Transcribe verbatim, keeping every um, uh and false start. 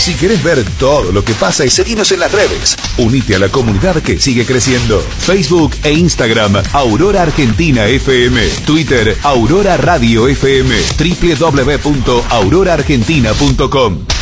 Si querés ver todo lo que pasa y seguinos en las redes, unite a la comunidad que sigue creciendo. Facebook e Instagram, Aurora Argentina F M. Twitter, Aurora Radio F M. doble u doble u doble u punto aurora argentina punto com.